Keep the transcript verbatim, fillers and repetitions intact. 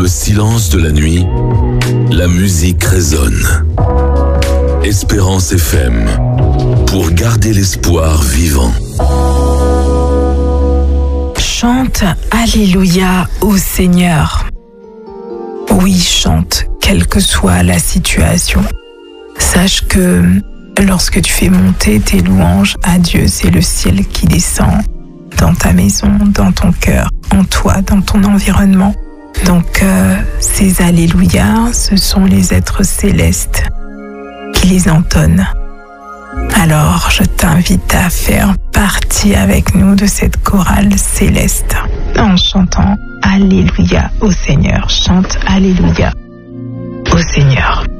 le silence de la nuit, la musique résonne. Espérance F M, pour garder l'espoir vivant. Chante Alléluia au Seigneur. Oui, chante, quelle que soit la situation. Sache que lorsque tu fais monter tes louanges à Dieu, c'est le ciel qui descend dans ta maison, dans ton cœur, en toi, dans ton environnement. Donc, euh, ces Alléluia, ce sont les êtres célestes qui les entonnent. Alors, je t'invite à faire partie avec nous de cette chorale céleste en chantant Alléluia au Seigneur. Chante Alléluia au Seigneur.